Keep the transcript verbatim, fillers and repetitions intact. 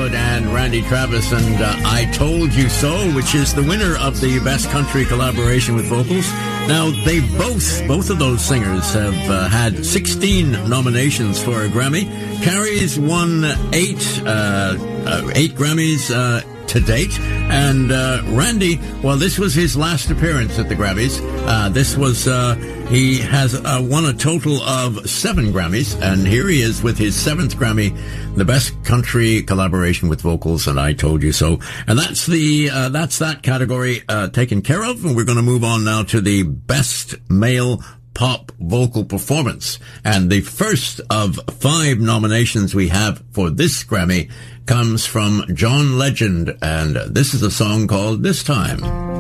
Howard and Randy Travis and uh, I Told You So, which is the winner of the Best Country Collaboration with Vocals. Now, they both, both of those singers have uh, had sixteen nominations for a Grammy. Carrie's won eight, uh, uh, eight Grammys, uh, to date. And, uh, Randy, well, this was his last appearance at the Grammys. Uh, this was, uh, he has uh, won a total of seven Grammys. And here he is with his seventh Grammy, the Best Country Collaboration with Vocals, and I Told You So. And that's the, uh, that's that category, uh, taken care of. And we're going to move on now to the Best Male Pop Vocal Performance. And the first of five nominations we have for this Grammy comes from John Legend, and this is a song called This Time.